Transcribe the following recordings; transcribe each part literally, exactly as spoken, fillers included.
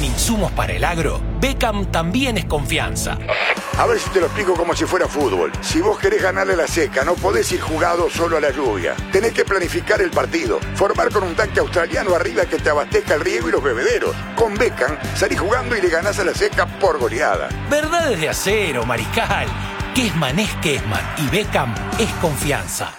en insumos para el agro, Beckham también es confianza. A ver si te lo explico como si fuera fútbol. Si vos querés ganarle a la seca, no podés ir jugado solo a la lluvia. Tenés que planificar el partido. Formar con un tanque australiano arriba que te abastezca el riego y los bebederos. Con Beckham, salís jugando y le ganás a la seca por goleada. Verdades de acero, Mariscal. Kessman es Kessman y Beckham es confianza.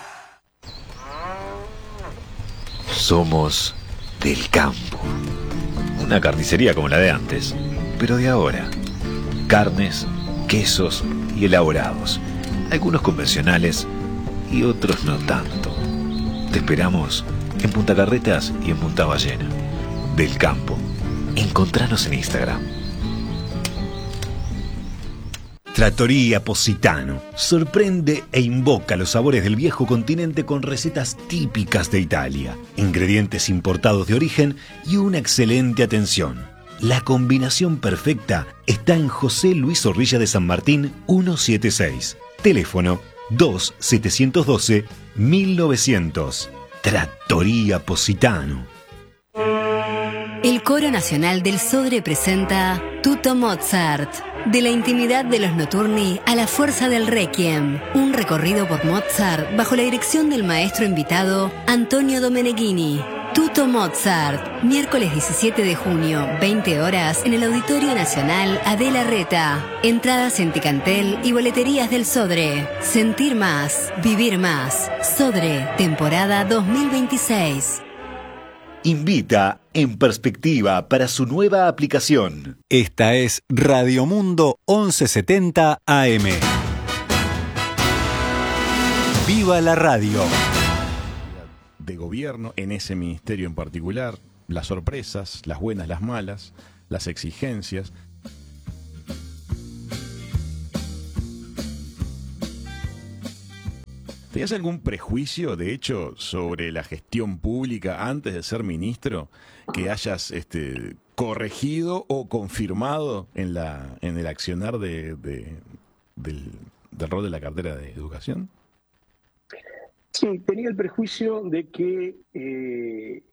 Somos del campo. Una carnicería como la de antes, pero de ahora. Carnes, quesos y elaborados. Algunos convencionales y otros no tanto. Te esperamos en Punta Carretas y en Punta Ballena. Del campo. Encontranos en Instagram. Trattoria Positano sorprende e invoca los sabores del viejo continente con recetas típicas de Italia, ingredientes importados de origen y una excelente atención. La combinación perfecta está en José Luis Zorrilla de San Martín ciento setenta y seis. Teléfono dos siete uno dos mil novecientos. Trattoria Positano. El Coro Nacional del Sodre presenta Tutto Mozart. De la intimidad de los notturni a la fuerza del Requiem. Un recorrido por Mozart bajo la dirección del maestro invitado Antonio Domeneghini. Tutto Mozart. Miércoles diecisiete de junio, veinte horas, en el Auditorio Nacional Adela Reta. Entradas en Ticantel y boleterías del Sodre. Sentir más, vivir más. Sodre, temporada dos mil veintiséis. Invita En Perspectiva para su nueva aplicación. Esta es Radio Mundo once setenta A M. ¡Viva la radio! De gobierno en ese ministerio en particular, las sorpresas, las buenas, las malas, las exigencias. ¿Tenías algún prejuicio, de hecho, sobre la gestión pública antes de ser ministro que hayas este, corregido o confirmado en la en el accionar de, de, del, del rol de la cartera de Educación? Sí, tenía el prejuicio de que eh,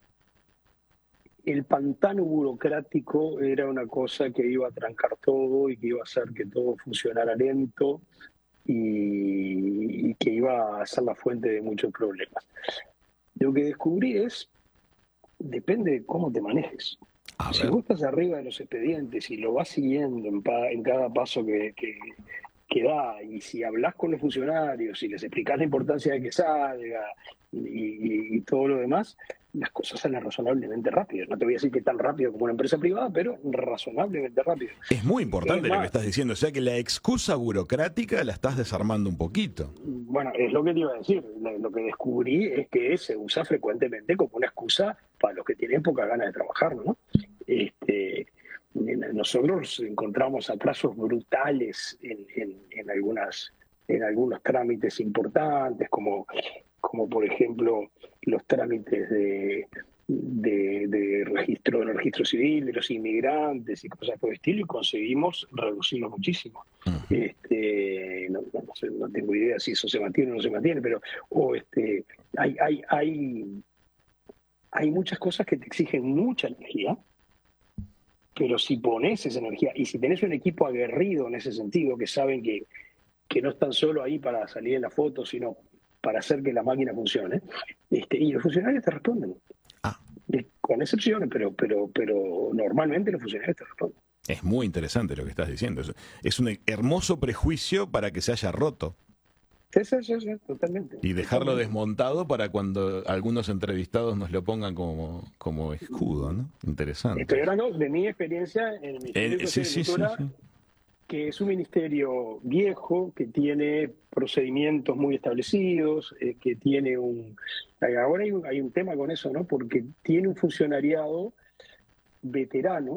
el pantano burocrático era una cosa que iba a trancar todo y que iba a hacer que todo funcionara lento y, y que iba a ser la fuente de muchos problemas. Lo que descubrí es, depende de cómo te manejes. Si vos estás arriba de los expedientes y lo vas siguiendo en, pa, en cada paso que, que, que da, y si hablas con los funcionarios y les explicás la importancia de que salga y, y, y todo lo demás, las cosas salen razonablemente rápido. No te voy a decir que tan rápido como una empresa privada, pero razonablemente rápido. Es muy importante es lo más, que estás diciendo, o sea que la excusa burocrática la estás desarmando un poquito. Bueno, es lo que te iba a decir. Lo que descubrí es que se usa frecuentemente como una excusa para los que tienen poca ganas de trabajar, ¿no? Este, nosotros encontramos atrasos brutales en, en, en, algunas, en algunos trámites importantes, como, como por ejemplo los trámites de, de, de registro del registro civil de los inmigrantes y cosas por el estilo, y conseguimos reducirlo muchísimo. Uh-huh. Este, no, no, no, sé, no tengo idea si eso se mantiene o no se mantiene, pero o este, hay, hay, hay, hay muchas cosas que te exigen mucha energía. Pero si pones esa energía y si tenés un equipo aguerrido en ese sentido, que saben que, que no están solo ahí para salir en la foto, sino para hacer que la máquina funcione, este, y los funcionarios te responden. Ah. Con excepciones, pero, pero, pero normalmente los funcionarios te responden. Es muy interesante lo que estás diciendo. Es, es un hermoso prejuicio para que se haya roto. Sí, sí, sí, sí, totalmente. Y dejarlo totalmente. desmontado para cuando algunos entrevistados nos lo pongan como, como escudo, ¿no? Interesante. Estoy hablando de mi experiencia en el Ministerio eh, de sí, sí, sí, sí. que es un ministerio viejo, que tiene procedimientos muy establecidos, eh, que tiene un... Ahora hay un, hay un tema con eso, ¿no? Porque tiene un funcionariado veterano,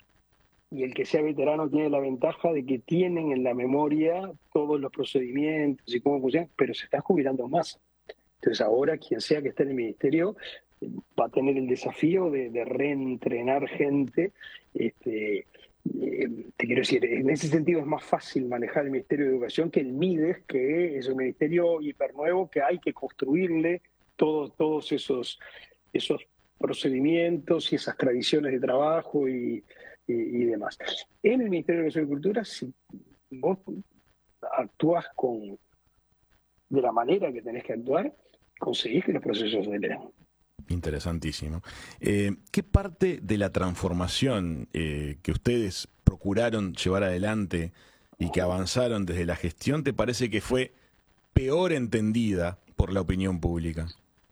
y el que sea veterano tiene la ventaja de que tienen en la memoria todos los procedimientos y cómo funcionan, pero se están jubilando más. Entonces ahora quien sea que esté en el ministerio va a tener el desafío de, de reentrenar gente. Este, eh, te quiero decir, en ese sentido es más fácil manejar el Ministerio de Educación que el MIDES, que es un ministerio hipernuevo que hay que construirle todos, todos esos, esos procedimientos y esas tradiciones de trabajo y, y, y demás. En el Ministerio de Educación y Cultura, si vos actúas con, de la manera que tenés que actuar, conseguís que los procesos se den. Interesantísimo. Eh, ¿Qué parte de la transformación eh, que ustedes procuraron llevar adelante y que avanzaron desde la gestión te parece que fue peor entendida por la opinión pública?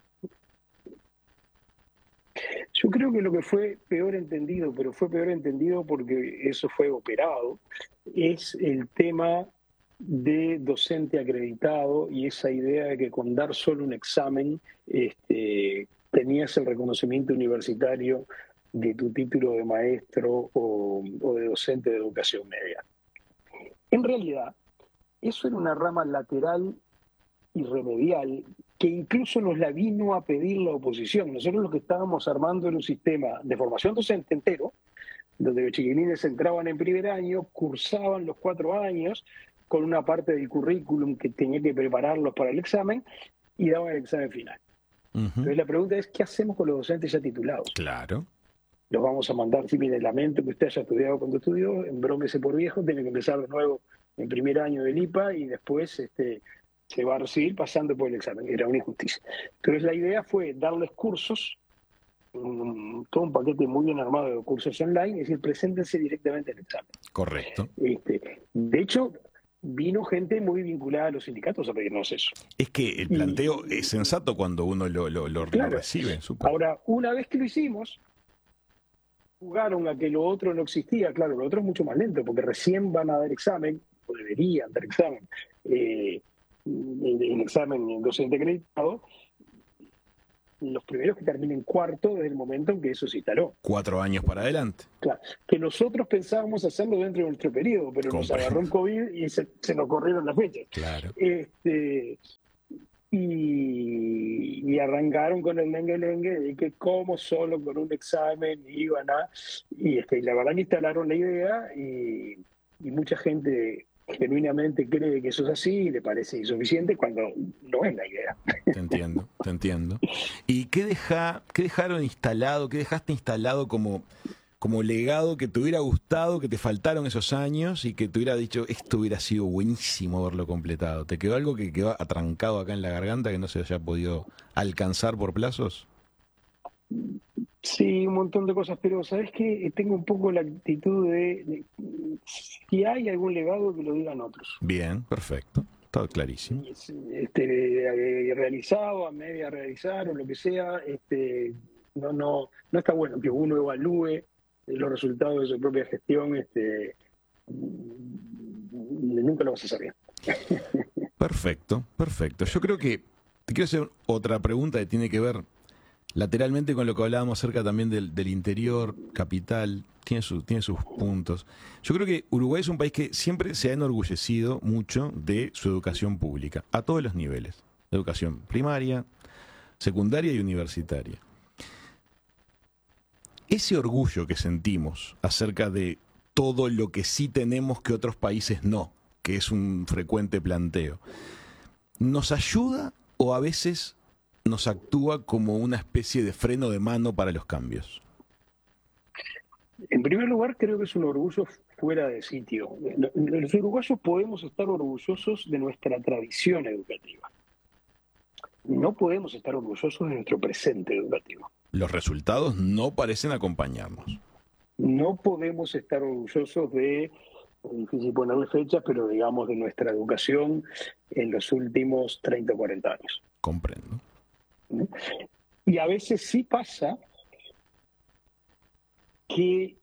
Yo creo que lo que fue peor entendido, pero fue peor entendido porque eso fue operado, es el tema de docente acreditado y esa idea de que con dar solo un examen este, tenías el reconocimiento universitario de tu título de maestro o, o de docente de educación media. En realidad, eso era una rama lateral y remedial que incluso nos la vino a pedir la oposición. Nosotros lo que estábamos armando era un sistema de formación docente entero, donde los chiquilines entraban en primer año, cursaban los cuatro años, con una parte del currículum que tenía que prepararlos para el examen, y daban el examen final. Uh-huh. Entonces la pregunta es, ¿qué hacemos con los docentes ya titulados? Claro. Los vamos a mandar, si mire, lamento que usted haya estudiado cuando estudió, embrómese por viejo, tiene que empezar de nuevo en primer año del I P A y después este, se va a recibir pasando por el examen. Era una injusticia. Entonces la idea fue darles cursos, un, todo un paquete muy bien armado de cursos online, es decir, preséntense directamente al examen. Correcto. Este, de hecho, vino gente muy vinculada a los sindicatos a pedirnos eso. Es que el planteo y, es sensato cuando uno lo, lo, lo, claro, lo recibe. Supongo. Ahora, una vez que lo hicimos, jugaron a que lo otro no existía. Claro, lo otro es mucho más lento, porque recién van a dar examen, o deberían dar examen, eh, el, el examen docente acreditado, los primeros que terminen cuarto desde el momento en que eso se instaló. Cuatro años para adelante. Claro, que nosotros pensábamos hacerlo dentro de nuestro periodo, pero Comprendo. Nos agarró el COVID y se, se nos corrieron las fechas. Claro. Este, y, y arrancaron con el lengue-lengue de que como solo con un examen iban a... Y este, la verdad que instalaron la idea y, y mucha gente genuinamente cree que eso es así y le parece insuficiente cuando no es la idea. Te entiendo, te entiendo. ¿Y qué, deja, qué dejaron instalado, qué dejaste instalado como, como legado que te hubiera gustado, que te faltaron esos años y que te hubiera dicho, esto hubiera sido buenísimo haberlo completado? ¿Te quedó algo que quedó atrancado acá en la garganta que no se haya podido alcanzar por plazos? Sí, un montón de cosas, pero ¿sabes qué? Tengo un poco la actitud de, de si hay algún legado que lo digan otros. Bien, perfecto, todo clarísimo. Este, realizado, a media realizar o lo que sea, este, no, no, no está bueno que uno evalúe los resultados de su propia gestión, este, nunca lo vas a hacer bien. Perfecto, perfecto. Yo creo que te quiero hacer otra pregunta que tiene que ver lateralmente con lo que hablábamos acerca también del, del interior, capital, tiene, su, tiene sus puntos. Yo creo que Uruguay es un país que siempre se ha enorgullecido mucho de su educación pública, a todos los niveles. Educación primaria, secundaria y universitaria. Ese orgullo que sentimos acerca de todo lo que sí tenemos que otros países no, que es un frecuente planteo, ¿nos ayuda o a veces nos actúa como una especie de freno de mano para los cambios? En primer lugar, creo que es un orgullo fuera de sitio. Los uruguayos podemos estar orgullosos de nuestra tradición educativa. No podemos estar orgullosos de nuestro presente educativo. Los resultados no parecen acompañarnos. No podemos estar orgullosos de, es difícil ponerle fechas, pero digamos de nuestra educación en los últimos treinta o cuarenta años. Comprendo. Y a veces sí pasa que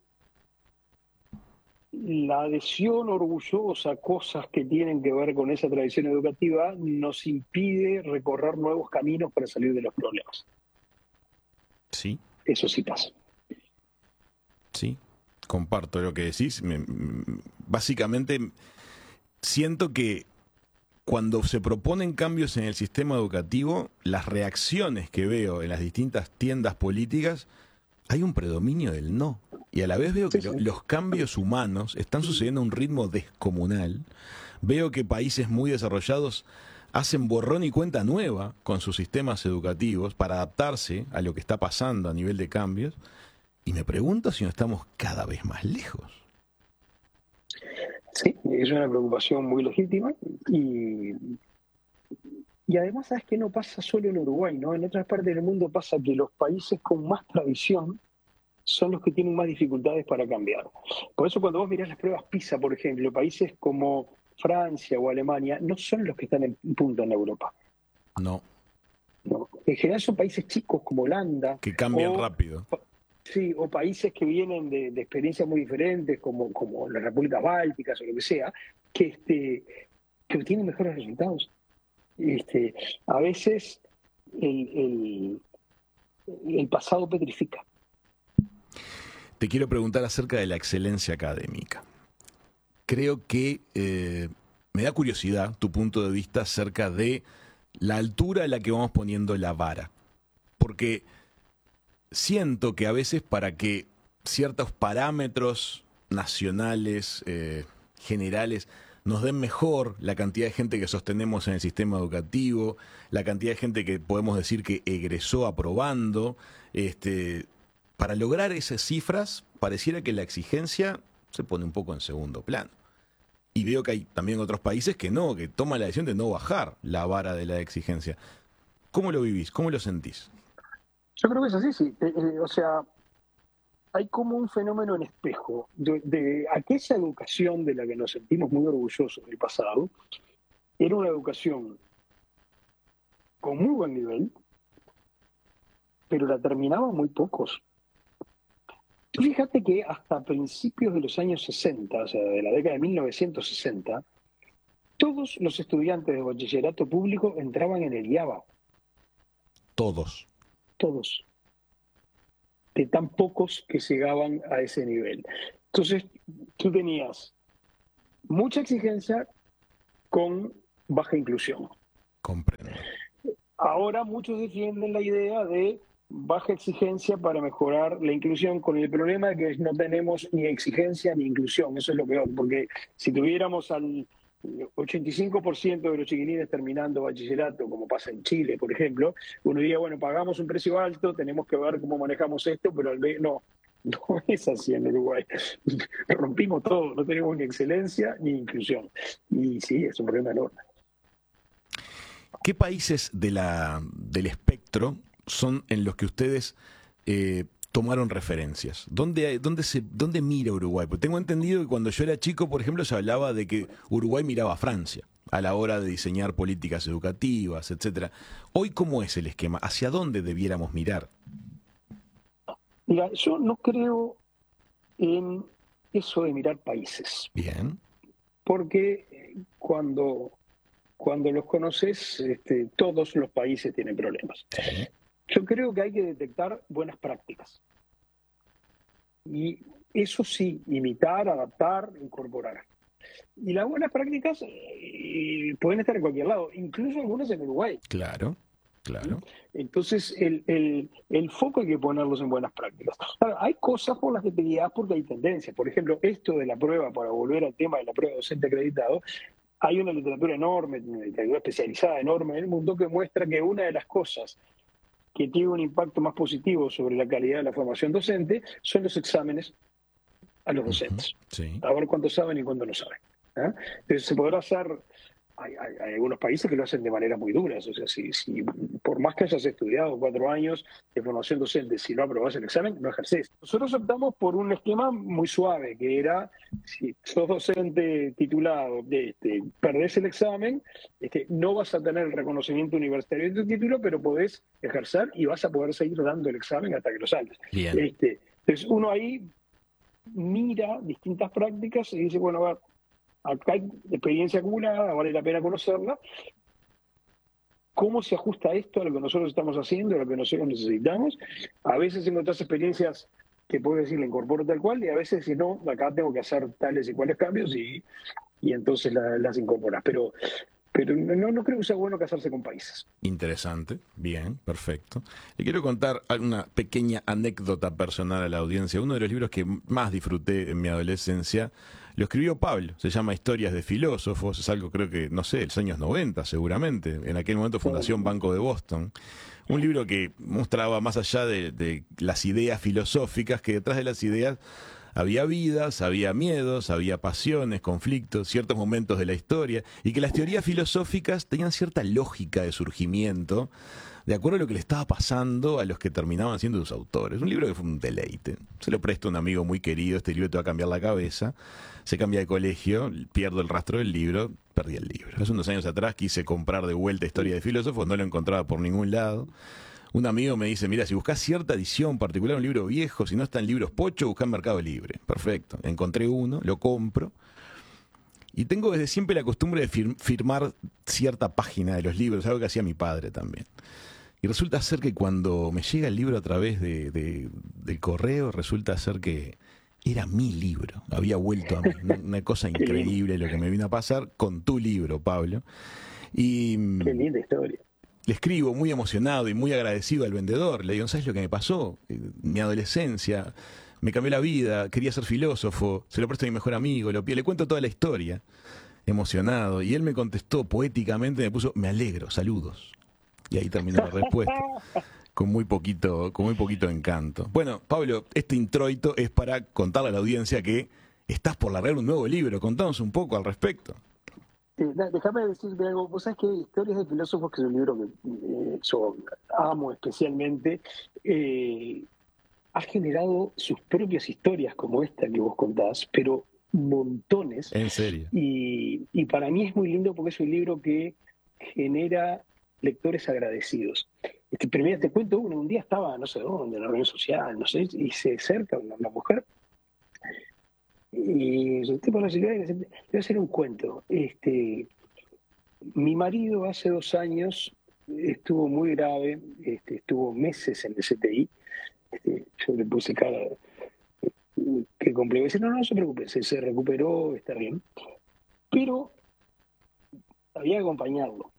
la adhesión orgullosa a cosas que tienen que ver con esa tradición educativa nos impide recorrer nuevos caminos para salir de los problemas. Sí. Eso sí pasa. Sí, comparto lo que decís. Me, básicamente siento que cuando se proponen cambios en el sistema educativo, las reacciones que veo en las distintas tiendas políticas, hay un predominio del no. Y a la vez veo que sí, sí. los cambios humanos están sucediendo a un ritmo descomunal. Veo que países muy desarrollados hacen borrón y cuenta nueva con sus sistemas educativos para adaptarse a lo que está pasando a nivel de cambios. Y me pregunto si no estamos cada vez más lejos. Sí, es una preocupación muy legítima y, y además, ¿sabes que no pasa solo en Uruguay, ¿no? En otras partes del mundo pasa que los países con más tradición son los que tienen más dificultades para cambiar. Por eso cuando vos mirás las pruebas PISA, por ejemplo, países como Francia o Alemania no son los que están en punto en Europa. No. No. En general son países chicos como Holanda. Que cambian o, rápido. Sí, o países que vienen de, de experiencias muy diferentes, como, como las repúblicas bálticas o lo que sea, que, este, que tienen mejores resultados. Este, a veces el, el, el pasado petrifica. Te quiero preguntar acerca de la excelencia académica. Creo que eh, me da curiosidad tu punto de vista acerca de la altura a la que vamos poniendo la vara. Porque siento que a veces para que ciertos parámetros nacionales, eh, generales, nos den mejor la cantidad de gente que sostenemos en el sistema educativo, la cantidad de gente que podemos decir que egresó aprobando, este, para lograr esas cifras pareciera que la exigencia se pone un poco en segundo plano. Y veo que hay también otros países que no, que toman la decisión de no bajar la vara de la exigencia. ¿Cómo lo vivís? ¿Cómo lo sentís? Yo creo que es así, sí. Eh, eh, o sea, hay como un fenómeno en espejo de, de aquella educación de la que nos sentimos muy orgullosos del pasado. Era una educación con muy buen nivel, pero la terminaban muy pocos. Fíjate que hasta principios de los años sesenta, o sea, de la década de mil novecientos sesenta, todos los estudiantes de bachillerato público entraban en el I A B A. Todos. Todos. De tan pocos que llegaban a ese nivel. Entonces, tú tenías mucha exigencia con baja inclusión. Comprendo. Ahora muchos defienden la idea de baja exigencia para mejorar la inclusión, con el problema de que no tenemos ni exigencia ni inclusión. Eso es lo peor, porque si tuviéramos al ochenta y cinco por ciento de los chiquilines terminando bachillerato, como pasa en Chile, por ejemplo, uno diría, bueno, pagamos un precio alto, tenemos que ver cómo manejamos esto, pero al menos no, no es así en Uruguay. Rompimos todo, no tenemos ni excelencia ni inclusión. Y sí, es un problema enorme. ¿Qué países de la, del espectro son en los que ustedes eh, tomaron referencias? ¿Dónde, dónde, se, ¿Dónde mira Uruguay? Porque tengo entendido que cuando yo era chico, por ejemplo, se hablaba de que Uruguay miraba a Francia a la hora de diseñar políticas educativas, etcétera. Hoy, ¿cómo es el esquema? ¿Hacia dónde debiéramos mirar? Mira, yo no creo en eso de mirar países. Bien. Porque cuando, cuando los conoces, este, todos los países tienen problemas. Sí. Yo creo que hay que detectar buenas prácticas. Y eso sí, imitar, adaptar, incorporar. Y las buenas prácticas eh, pueden estar en cualquier lado, incluso algunas en Uruguay. Claro, claro. Entonces, el, el, el foco hay que ponerlos en buenas prácticas. Ahora, hay cosas por las que te guías porque hay tendencias. Por ejemplo, esto de la prueba, para volver al tema de la prueba docente acreditado, hay una literatura enorme, una literatura especializada enorme en el mundo que muestra que una de las cosas que tiene un impacto más positivo sobre la calidad de la formación docente son los exámenes a los docentes. Uh-huh. Sí. A ver cuánto saben y cuánto no saben. ¿eh? Entonces se podrá hacer, hay, hay, hay algunos países que lo hacen de maneras muy duras, o sea, si, si por más que hayas estudiado cuatro años de formación docente, si no aprobás el examen, no ejercés. Nosotros optamos por un esquema muy suave, que era, si sos docente titulado, de, este, perdés el examen, este, no vas a tener el reconocimiento universitario de tu título, pero podés ejercer y vas a poder seguir dando el examen hasta que lo saltes. Bien. Este, entonces uno ahí mira distintas prácticas y dice, bueno, a ver, acá hay experiencia acumulada, vale la pena conocerla. ¿Cómo se ajusta esto a lo que nosotros estamos haciendo, a lo que nosotros necesitamos? A veces encontrás experiencias que puedes decir, la incorporo tal cual, y a veces si no, acá tengo que hacer tales y cuales cambios y, y entonces la, las incorporas. Pero, pero no, no creo que sea bueno casarse con países. Interesante, bien, perfecto. Le quiero contar una pequeña anécdota personal a la audiencia. Uno de los libros que más disfruté en mi adolescencia Lo escribió Pablo, se llama Historias de Filósofos, es algo creo que, no sé, de los años noventa seguramente, en aquel momento Fundación Banco de Boston. Un libro que mostraba más allá de, de las ideas filosóficas, que detrás de las ideas había vidas, había miedos, había pasiones, conflictos, ciertos momentos de la historia, y que las teorías filosóficas tenían cierta lógica de surgimiento, de acuerdo a lo que le estaba pasando a los que terminaban siendo sus autores. Un libro que fue un deleite. Se lo presto a un amigo muy querido, este libro te va a cambiar la cabeza. Se cambia de colegio, pierdo el rastro del libro, perdí el libro. Hace unos años atrás quise comprar de vuelta Historia de Filósofos, no lo encontraba por ningún lado. Un amigo me dice, mira, si buscas cierta edición particular, un libro viejo, si no está en libros pocho, busca en Mercado Libre. Perfecto. Encontré uno, lo compro. Y tengo desde siempre la costumbre de fir- firmar cierta página de los libros, algo que hacía mi padre también. Y resulta ser que cuando me llega el libro a través de, de, del correo, resulta ser que era mi libro. Había vuelto a mí. Una, una cosa increíble lo que me vino a pasar con tu libro, Pablo. Y qué linda historia. Le escribo muy emocionado y muy agradecido al vendedor. Le digo, ¿sabes lo que me pasó? Mi adolescencia, me cambió la vida, quería ser filósofo, se lo presto a mi mejor amigo, lo, le cuento toda la historia, emocionado. Y él me contestó poéticamente, me puso, me alegro, saludos. Y ahí terminó la respuesta, con muy poquito, con muy poquito encanto. Bueno, Pablo, este introito es para contarle a la audiencia que estás por largar un nuevo libro. Contanos un poco al respecto. Sí, déjame decirte algo. Vos sabés que Historias de Filósofos, que es un libro que eh, yo amo especialmente, eh, ha generado sus propias historias como esta que vos contás, pero montones. ¿En serio? Y, y para mí es muy lindo porque es un libro que genera lectores agradecidos. Este, primero te cuento uno, un día estaba, no sé dónde, en la reunión social, no sé, y se acerca una, una mujer y yo estoy por la ciudad y me dice, te voy a hacer un cuento. Este, mi marido hace dos años estuvo muy grave, este, estuvo meses en el C T I, este, yo le puse cara que complejo. Dice, no, no se preocupe, se, se recuperó, está bien. Pero había que acompañarlo.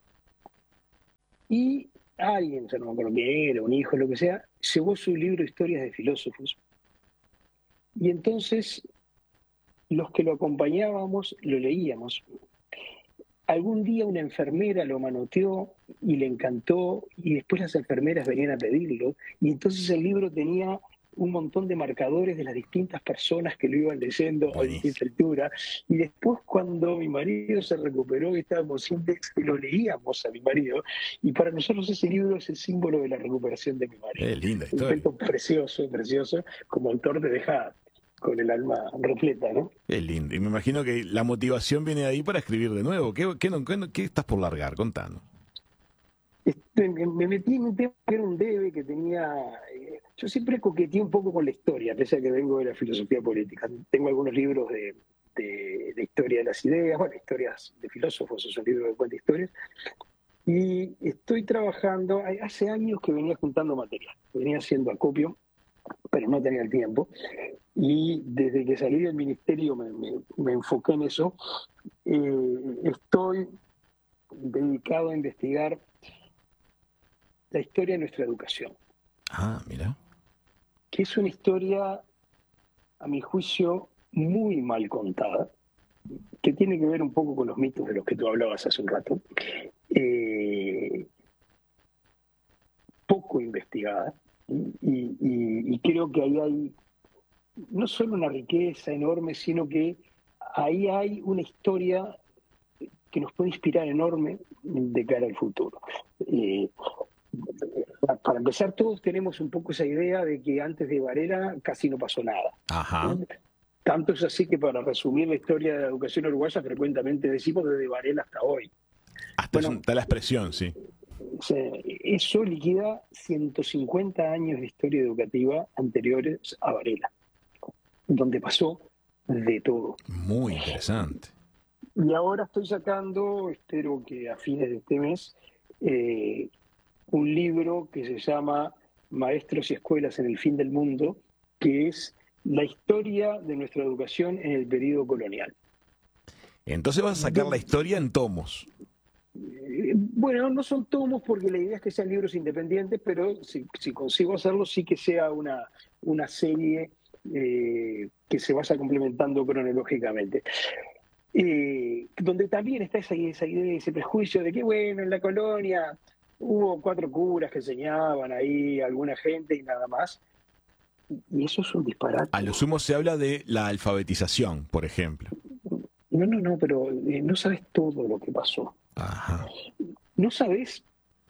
Y alguien, ya no me acuerdo quién era, un hijo, lo que sea, llevó su libro Historias de Filósofos. Y entonces los que lo acompañábamos lo leíamos. Algún día una enfermera lo manoteó y le encantó, y después las enfermeras venían a pedirlo, y entonces el libro tenía un montón de marcadores de las distintas personas que lo iban leyendo a distinta altura, y después cuando mi marido se recuperó y estábamos siempre, lo leíamos a mi marido, y para nosotros ese libro es el símbolo de la recuperación de mi marido. Qué linda historia. Un cuento precioso, precioso, como autor te deja con el alma repleta, ¿no? Qué lindo. Y me imagino que la motivación viene de ahí para escribir de nuevo. ¿Qué, qué, qué, qué estás por largar? Contanos. Este, me metí en un tema que era un debe que tenía... Eh, yo siempre coqueteé un poco con la historia, pese a que vengo de la filosofía política. Tengo algunos libros de, de, de historia de las ideas, bueno, historias de filósofos, es un libro que cuenta historias. Y estoy trabajando, hace años que venía juntando material, venía haciendo acopio, pero no tenía el tiempo. Y desde que salí del ministerio me, me, me enfoqué en eso. Eh, estoy dedicado a investigar la historia de nuestra educación. Ah, mira. Que es una historia, a mi juicio, muy mal contada, que tiene que ver un poco con los mitos de los que tú hablabas hace un rato, eh, poco investigada, y, y, y creo que ahí hay no solo una riqueza enorme, sino que ahí hay una historia que nos puede inspirar enorme de cara al futuro. Eh, para empezar, todos tenemos un poco esa idea de que antes de Varela casi no pasó nada. Ajá. Tanto es así que, para resumir la historia de la educación uruguaya, frecuentemente decimos desde Varela hasta hoy. Hasta bueno, está la expresión, sí. Eso liquida ciento cincuenta años de historia educativa anteriores a Varela, donde pasó de todo. Muy interesante. Y ahora estoy sacando, espero que a fines de este mes, eh, un libro que se llama Maestros y Escuelas en el Fin del Mundo, que es la historia de nuestra educación en el periodo colonial. Entonces vas a sacar la historia en tomos. Eh, bueno, no son tomos porque la idea es que sean libros independientes, pero si, si consigo hacerlo, sí que sea una, una serie eh, que se vaya complementando cronológicamente. Eh, donde también está esa, esa idea, ese prejuicio de que, bueno, en la colonia hubo cuatro curas que enseñaban ahí a alguna gente y nada más. Y eso es un disparate. A lo sumo se habla de la alfabetización, por ejemplo. No, no, no, pero eh, no sabes todo lo que pasó. Ajá. No sabes.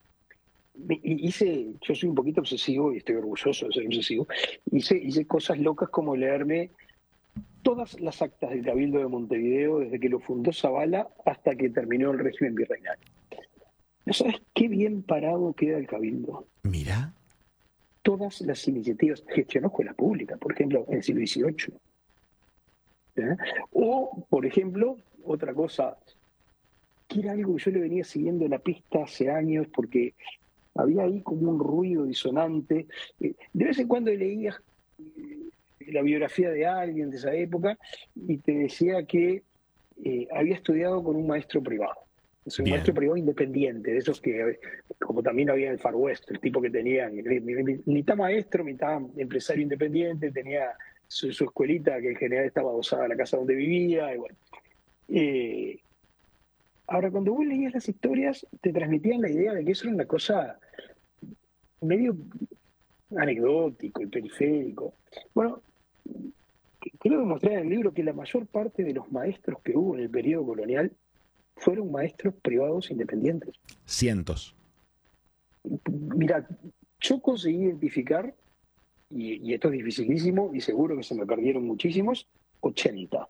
Hice, yo soy un poquito obsesivo y estoy orgulloso de ser obsesivo. Hice, hice cosas locas como leerme todas las actas del Cabildo de Montevideo desde que lo fundó Zavala hasta que terminó el régimen virreinal. ¿No sabes qué bien parado queda el Cabildo? Mira. Todas las iniciativas, gestionó escuelas públicas, por ejemplo, en el siglo dieciocho. ¿Eh? O, por ejemplo, otra cosa, que era algo que yo le venía siguiendo la pista hace años porque había ahí como un ruido disonante. De vez en cuando leías la biografía de alguien de esa época y te decía que eh, había estudiado con un maestro privado. Es un Bien. maestro privado independiente, de esos que, como también había en el Far West, el tipo que tenía mitad maestro, mitad empresario independiente, tenía su, su escuelita que en general estaba adosada a la casa donde vivía. Y bueno. eh, ahora, cuando vos leías las historias, te transmitían la idea de que eso era una cosa medio anecdótico y periférico. Bueno, quiero demostrar en el libro que la mayor parte de los maestros que hubo en el periodo colonial fueron maestros privados independientes. Cientos. Mira, yo conseguí identificar, y, y esto es dificilísimo, y seguro que se me perdieron muchísimos, ochenta.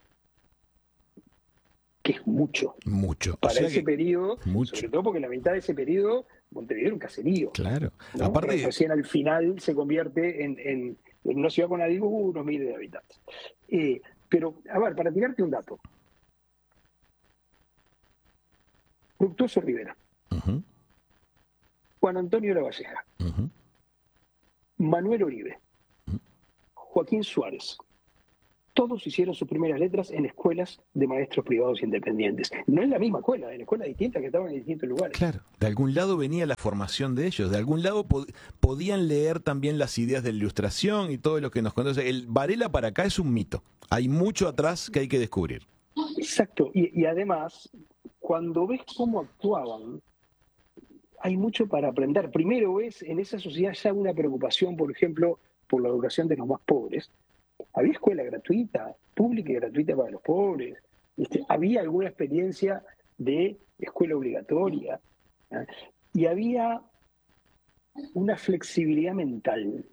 Que es mucho. Mucho. Para o sea ese que... periodo, mucho. Sobre todo porque la mitad de ese periodo, Montevideo era un caserío. Claro. ¿No? Aparte... Recién al final se convierte en, en, en una ciudad con algunos miles de habitantes. Eh, pero, a ver, para tirarte un dato. Fructuoso Rivera. Uh-huh. Juan Antonio Lavalleja. Uh-huh. Manuel Oribe. Uh-huh. Joaquín Suárez. Todos hicieron sus primeras letras en escuelas de maestros privados independientes. No en la misma escuela, en escuelas distintas que estaban en distintos lugares. Claro, de algún lado venía la formación de ellos, de algún lado pod- podían leer también las ideas de la Ilustración y todo lo que nos conoce. El Varela para acá es un mito. Hay mucho atrás que hay que descubrir. Exacto, y, y además, cuando ves cómo actuaban, hay mucho para aprender. Primero ves en esa sociedad ya una preocupación, por ejemplo, por la educación de los más pobres. Había escuela gratuita, pública y gratuita para los pobres. Este, había alguna experiencia de escuela obligatoria. ¿eh? Y había una flexibilidad mental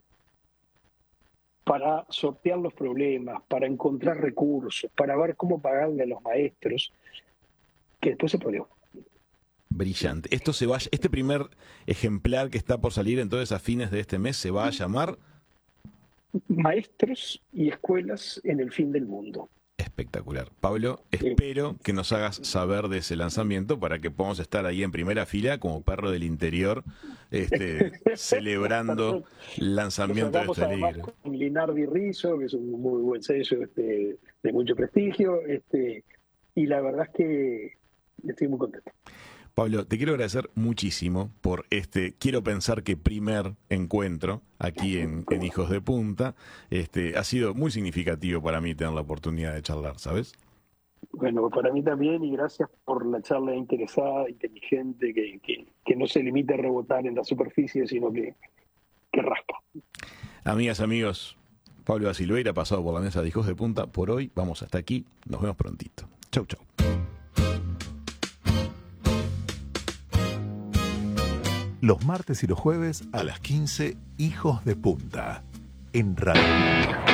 para sortear los problemas, para encontrar recursos, para ver cómo pagarle a los maestros, que después se perdió. Brillante. Esto se va, este primer ejemplar que está por salir entonces a fines de este mes se va a llamar Maestros y escuelas en el fin del mundo. Espectacular. Pablo, espero que nos hagas saber de ese lanzamiento para que podamos estar ahí en primera fila como perro del interior, este, celebrando el lanzamiento de este libro. Con Linardi Rizzo, que es un muy buen sello este, de mucho prestigio, este, y la verdad es que estoy muy contento. Pablo, te quiero agradecer muchísimo por este, quiero pensar que primer encuentro aquí en, en Hijos de Punta. Este, ha sido muy significativo para mí tener la oportunidad de charlar, ¿sabes? Bueno, para mí también, y gracias por la charla interesada, inteligente, que, que, que no se limite a rebotar en la superficie, sino que, que rasca. Amigas, amigos, Pablo da Silveira, pasado por la mesa de Hijos de Punta. Por hoy vamos hasta aquí, nos vemos prontito. Chau, chau. Los martes y los jueves a las quince, Hijos de Punta, en Radio.